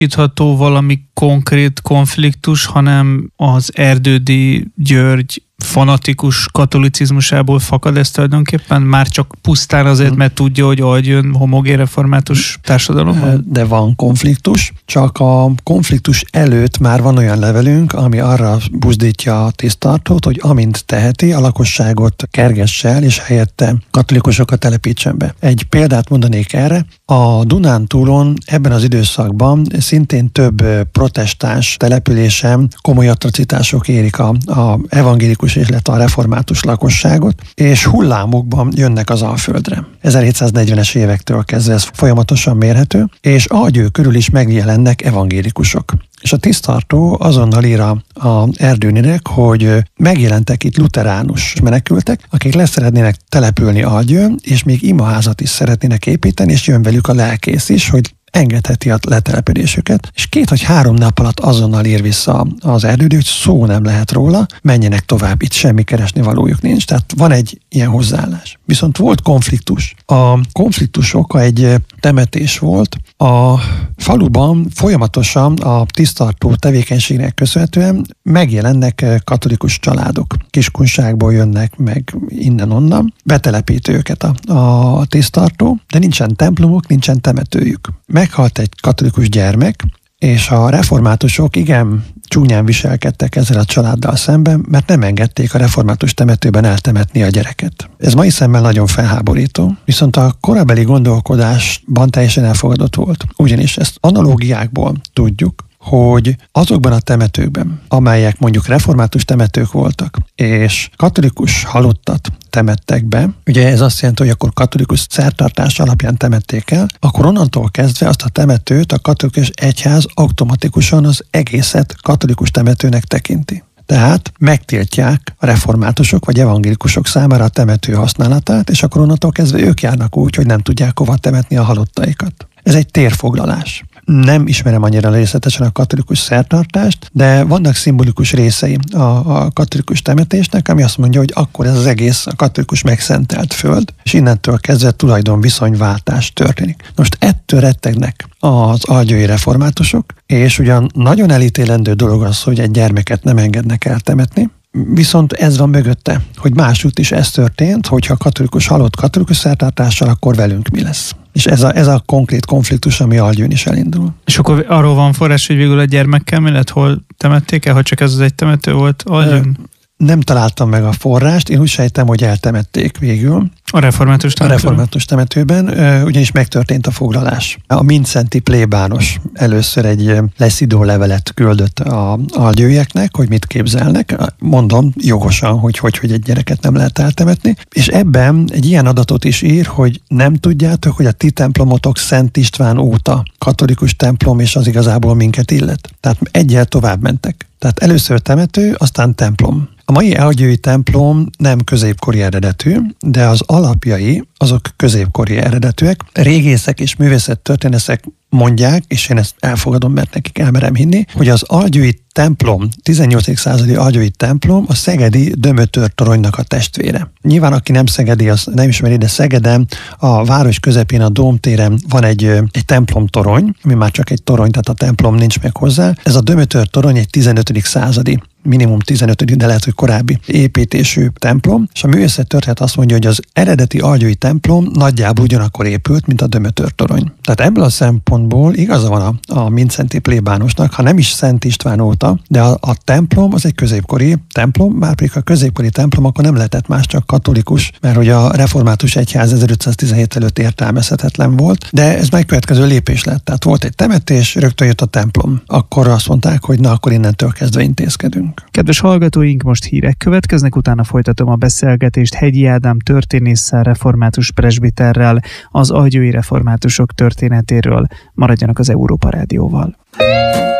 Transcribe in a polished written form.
Tudható valami konkrét konfliktus, hanem az Erdődy György fanatikus katolicizmusából fakad ez tulajdonképpen? Már csak pusztán azért, mert tudja, hogy aljön homogén református társadalomban? De van konfliktus, csak a konfliktus előtt már van olyan levelünk, ami arra buzdítja a tiszttartót, hogy amint teheti, a lakosságot kergesse el, és helyette katolikusokat telepítsen be. Egy példát mondanék erre. A Dunántúlon ebben az időszakban szintén több protestáns településen komoly atrocitások érik a evangélikus illetve a református lakosságot, és hullámokban jönnek az Alföldre. 1740-es évektől kezdve ez folyamatosan mérhető, és Algyő körül is megjelennek evangélikusok. És a tiszttartó azonnal ír a Erdődynek, hogy megjelentek itt luteránus menekültek, akik leszeretnének települni Algyőn, és még imaházat is szeretnének építeni, és jön velük a lelkész is, hogy engedheti a letelepedésüket, és 2 vagy 3 nap alatt azonnal ír vissza az Erdődy, hogy szó nem lehet róla, menjenek tovább, itt semmi keresni valójuk nincs. Tehát van egy ilyen hozzáállás. Viszont volt konfliktus. A konfliktus oka egy temetés volt. A faluban folyamatosan a tiszttartó tevékenységnek köszönhetően megjelennek katolikus családok. Kiskunságból jönnek meg innen-onnan, betelepíti őket a tiszttartó, de nincsen templomuk, nincsen temetőjük. Meghalt egy katolikus gyermek, és a reformátusok igen csúnyán viselkedtek ezzel a családdal szemben, mert nem engedték a református temetőben eltemetni a gyereket. Ez mai szemmel nagyon felháborító, viszont a korabeli gondolkodásban teljesen elfogadott volt. Ugyanis ezt analógiákból tudjuk, hogy azokban a temetőkben, amelyek mondjuk református temetők voltak, és katolikus halottat temettek be, ugye ez azt jelenti, hogy akkor katolikus szertartás alapján temették el, akkor onnantól kezdve azt a temetőt a katolikus egyház automatikusan az egészet katolikus temetőnek tekinti. Tehát megtiltják a reformátusok vagy evangélikusok számára a temető használatát, és akkor onnantól kezdve ők járnak úgy, hogy nem tudják hova temetni a halottaikat. Ez egy térfoglalás. Nem ismerem annyira részletesen a katolikus szertartást, de vannak szimbolikus részei a katolikus temetésnek, ami azt mondja, hogy akkor ez az egész a katolikus megszentelt föld, és innentől kezdve tulajdonviszonyváltás történik. Most ettől rettegnek az algyői reformátusok, és ugyan nagyon elítélendő dolog az, hogy egy gyermeket nem engednek eltemetni, viszont ez van mögötte, hogy másútt is ez történt, hogyha katolikus halott katolikus szertartással, akkor velünk mi lesz. És ez a konkrét konfliktus, ami Algyőn is elindul. És akkor arról van forrás, hogy végül a gyermekkel mi lett, hol temették el, ha csak ez az egy temető volt Algyőn? Nem találtam meg a forrást, én úgy sejtem, hogy eltemették végül. A református temetőben, ugyanis megtörtént a foglalás. A mindszenti plébános először egy leszidó levelet küldött a algyőieknek, hogy mit képzelnek. Mondom jogosan, hogy egy gyereket nem lehet eltemetni. És ebben egy ilyen adatot is ír, hogy nem tudjátok, hogy a ti templomotok Szent István óta katolikus templom, és az igazából minket illet. Tehát egyel tovább mentek. Tehát először temető, aztán templom. A mai algyői templom nem középkori eredetű, de az alapjai azok középkori eredetűek. Régészek és művészettörténészek mondják, és én ezt elfogadom, mert nekik elmerem hinni, hogy az algyői templom, 18. századi algyői templom a szegedi Dömötör toronynak a testvére. Nyilván, aki nem szegedi, az nem ismeri, de Szegeden a város közepén a Dómtéren van egy templomtorony, ami már csak egy torony, tehát a templom nincs meg hozzá. Ez a Dömötör torony egy 15. századi, minimum 15. de lehet, hogy korábbi építésű templom, és a művészettörténet azt mondja, hogy az eredeti algyői templom nagyjából ugyanakkor épült, mint a Dömötör torony. Tehát ebből a szempontból igaza van a mindszenti plébánosnak, ha nem is Szent István óta, de a templom az egy középkori templom, már pedig a középkori templom akkor nem lehetett más, csak katolikus, mert hogy a református egyház 1517 előtt értelmezhetetlen volt, de ez már következő lépés lett. Tehát volt egy temetés, rögtön jött a templom. Akkor azt mondták, hogy na, akkor innentől kezdve intézkedünk. Kedves hallgatóink, most hírek következnek, utána folytatom a beszélgetést Hegyi Ádám történésszel, református presbiterrel, az algyői reformátusok történetéről. Maradjanak az Európa Rádióval.